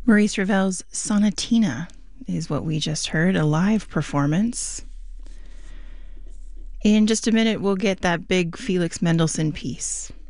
Maurice Ravel's Sonatina is what we just heard, a live performance. In just a minute, we'll get that big Felix Mendelssohn piece.